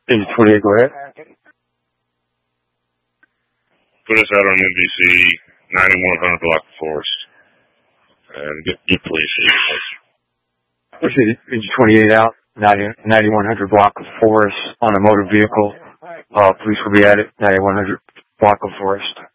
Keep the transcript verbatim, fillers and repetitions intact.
Engine twenty-eight, go ahead. Put us out on N B C ninety-one hundred block of Forest. And get, get police here. What's it? Engine twenty-eight out, ninety-one hundred block of Forest on a motor vehicle. Uh, police will be at it, ninety-one hundred block of Forest.